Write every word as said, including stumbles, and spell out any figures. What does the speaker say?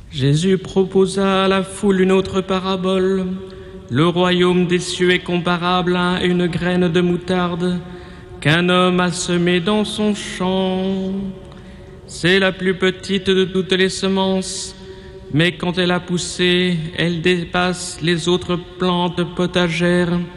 Jésus proposa à la foule une autre parabole. Le royaume des cieux est comparable à une graine de moutarde qu'un homme a semée dans son champ. C'est la plus petite de toutes les semences, mais quand elle a poussé, elle dépasse les autres plantes potagères